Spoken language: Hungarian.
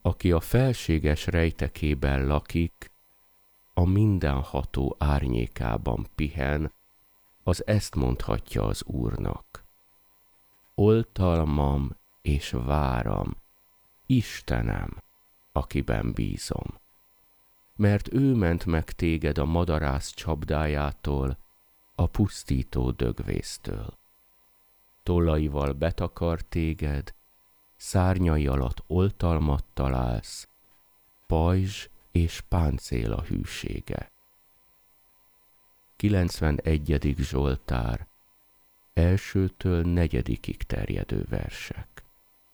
aki a felséges rejtekében lakik, a mindenható árnyékában pihen, az ezt mondhatja az Úrnak. Oltalmam és váram, Istenem, akiben bízom. Mert ő ment meg téged a madarász csapdájától, a pusztító dögvésztől. Tollaival betakar téged, szárnyai alatt oltalmat találsz, pajzs és páncél a hűsége. 91. Zsoltár, 1-től 4. terjedő versek.